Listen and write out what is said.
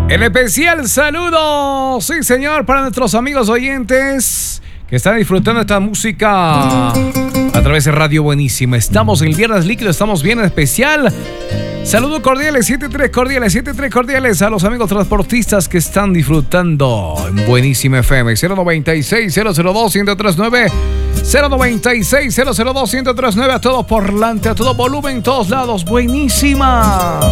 El especial saludo, sí señor, para nuestros amigos oyentes que están disfrutando esta música a través de Radio Buenísima. Estamos en el Viernes Líquido, estamos bien especial. Saludos cordiales, 73 cordiales a los amigos transportistas que están disfrutando en Buenísima FM. 096-002-1039, 096-002-1039, a todo por delante, a todo volumen, todos lados. Buenísima.